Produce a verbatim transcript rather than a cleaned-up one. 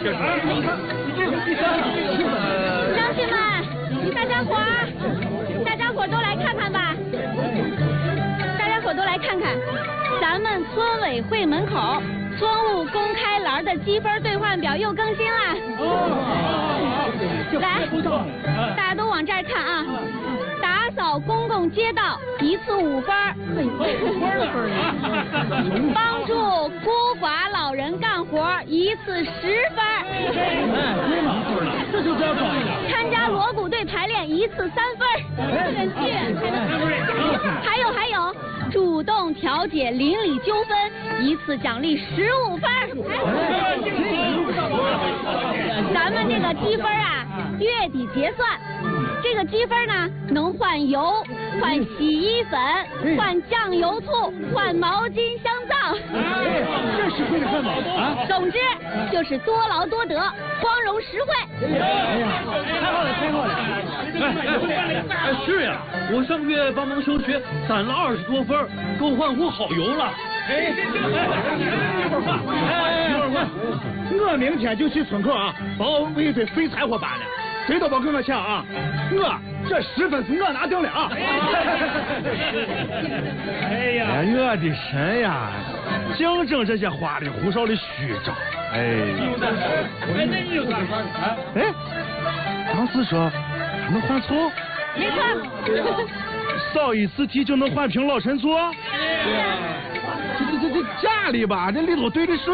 这是。 乡亲们，大家伙儿，大家伙儿都来看看吧。大家伙儿都来看看，咱们村委会门口村务公开栏的积分兑换表又更新了。来，大家都往这儿看啊！打扫公共街道一次五分儿，帮助孤寡老人干活一次十分儿， 这就这样搞一个。 参加锣鼓队排练一次三分儿，还有还有，主动调解邻里纠纷一次奖励十五分儿。咱们这个积分啊，月底结算。这个积分呢，能换油、换洗衣粉、换酱油醋、换毛巾、香皂。 这是会干嘛啊？ 总之就是多劳多得，光荣实惠。 哎呀，太好了，太好了！哎哎，是呀，我上个月帮忙休学，攒了二十多分，够换壶好油了。哎，一会儿换，哎，一会儿换。我明天就去村口啊，把我们一堆废柴火搬了。谁都别跟我抢啊！我这十分是我拿定了啊！ 哎呀，我的神呀！净整这些花里胡哨的虚招！哎，哎，那你干啥？哎，当时说还能换醋？ 没错。 扫一次地就能换瓶老陈醋？这这这这家里吧，这里头兑的水